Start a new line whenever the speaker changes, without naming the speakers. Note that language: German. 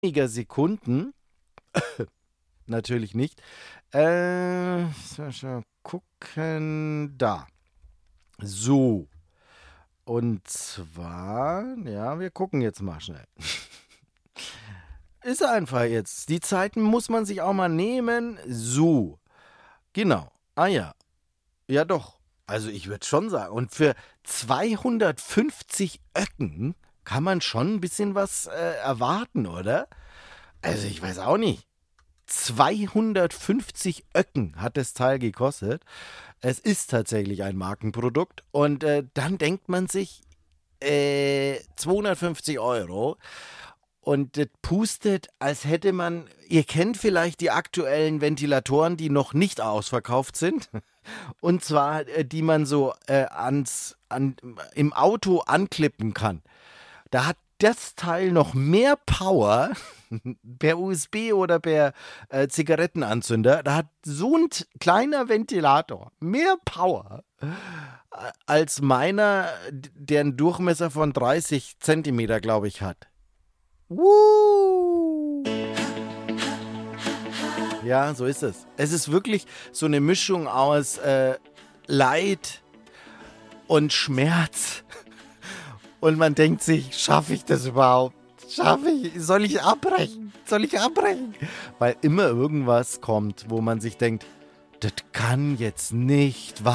weniger Sekunden. Natürlich nicht. Schon gucken. Da. So. Und zwar, ja, wir gucken jetzt mal schnell. Ist einfach jetzt. Die Zeiten muss man sich auch mal nehmen. So. Genau. Ah ja. Ja doch. Also ich würde schon sagen. Und für 250 Öcken kann man schon ein bisschen was erwarten, oder? Also ich weiß auch nicht. 250 Öcken hat das Teil gekostet. Es ist tatsächlich ein Markenprodukt. Und dann denkt man sich, 250 Euro. Und das pustet, als hätte man, ihr kennt vielleicht die aktuellen Ventilatoren, die noch nicht ausverkauft sind. Und zwar, die man so im Auto anklippen kann. Da hat das Teil noch mehr Power per USB oder per Zigarettenanzünder. Da hat so ein kleiner Ventilator mehr Power als meiner, der einen Durchmesser von 30 Zentimeter, glaube ich, hat. Woo! Ja, so ist es. Es ist wirklich so eine Mischung aus Leid und Schmerz. Und man denkt sich, schaffe ich das überhaupt? Soll ich abbrechen? Soll ich abbrechen? Weil immer irgendwas kommt, wo man sich denkt, das kann jetzt nicht wahr